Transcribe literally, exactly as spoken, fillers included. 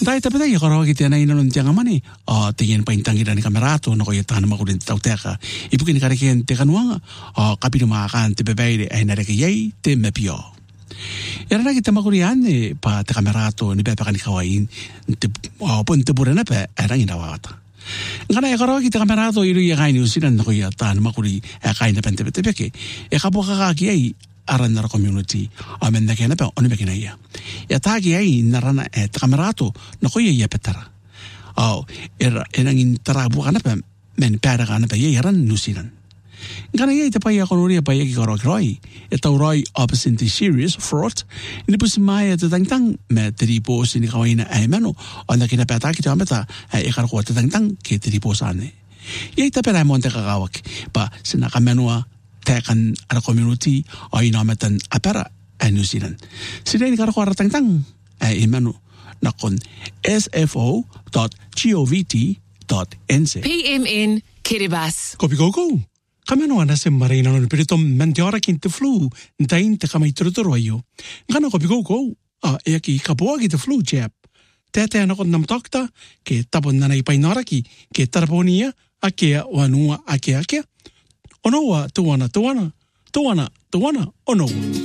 Dai tapi dai karo kita na inon tiang amani ah tingin pa intangira ni kamerato no ko yata na makurin tau teka ibu kini kare kien teka nuanga ah kapino makan te bebeide ai na reke yei te mepio. Era na kita makuriane pa te kamerato ni bepa kani kawain te ah pun te burana pe era ina wata. Ngana e karo kita kamerato iru ya kaini usiran no ko yata na makuri e kaini pente pete peke e kapo kakaki ai aran nara community amen na kena pa oni bekena ia ya tagi ai narana e kamerato no ko ia petara au era enangin tarabu kana pa men para kana pa ia ran nusiran ngana ia te pa ia konoria pa ia ki karo roi e tau roi opposite serious fraud ni pus mai te tang tang me tri po sini kawaina ai mano ona kena pa ta ki tamata e karo ko te tang tang ke tri po sane ia te pera monte kakawak pa sina kamenua tekan ara community o inamatan apara a New Zealand. Sila ni karo ko tang tang ay imano nakon s f o dot govt dot n z. P M N Kiribati. Kopi koko. Kamano ana se marina no perito mentiora kinte flu ntain te kamay turuturo ayo. Ngano kopi koko a e ki kapoa ki te flu jab. Tete ana kon nam tokta ke tapon na ipainora ki ke tarponia a ke wanua a ke a ke. Ono wa tuana tuana tuana tuana ono.